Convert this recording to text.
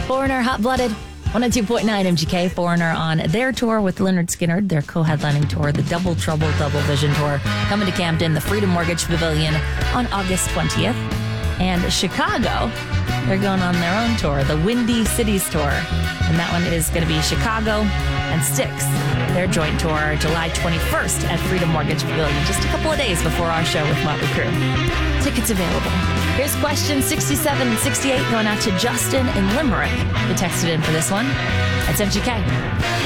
Foreigner, Hot Blooded. 102.9 MGK. Foreigner on their tour with Lynyrd Skynyrd, their co-headlining tour, the Double Trouble Double Vision Tour, coming to Camden, the Freedom Mortgage Pavilion on August 20th. And Chicago, they're going on their own tour, the Windy Cities Tour. And that one is going to be Chicago and Styx, their joint tour, July 21st at Freedom Mortgage Pavilion, just a couple of days before our show with Motley Crue. Tickets available. Here's question 6768 going out to Justin in Limerick, who texted in for this one. That's MGK.